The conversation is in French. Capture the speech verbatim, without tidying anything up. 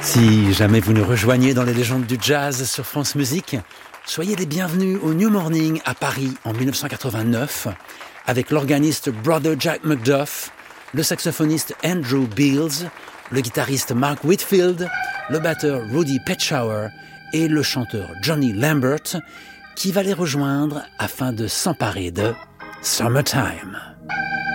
Si jamais vous nous rejoignez dans les légendes du jazz sur France Musique, soyez les bienvenus au New Morning à Paris en dix-neuf cent quatre-vingt-neuf avec l'organiste Brother Jack McDuff, le saxophoniste Andrew Beals, le guitariste Mark Whitfield, le batteur Rudy Petschauer et le chanteur Johnny Lambert qui va les rejoindre afin de s'emparer de Summertime.